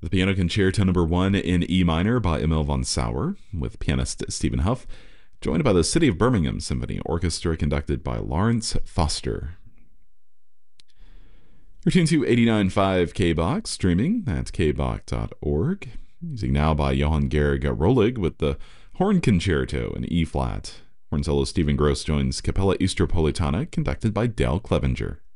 the Piano Concerto Number 1 in E minor by Emil von Sauer, with pianist Stephen Huff, joined by the City of Birmingham Symphony Orchestra, conducted by Lawrence Foster. You're tuned to 89.5 KBOX, streaming at kbok.org. Music now by Johann Georg Rolig with the Horn Concerto in E-flat. Horn solo Stephen Gross joins Capella Istropolitana, conducted by Dale Clevenger.